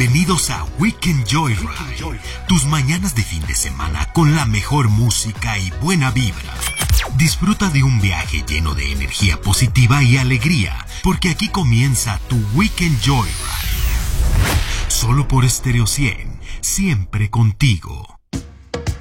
Bienvenidos a Weekend Joyride, tus mañanas de fin de semana con la mejor música y buena vibra. Disfruta de un viaje lleno de energía positiva y alegría, porque aquí comienza tu Weekend Joyride. Solo por Stereo 100, siempre contigo.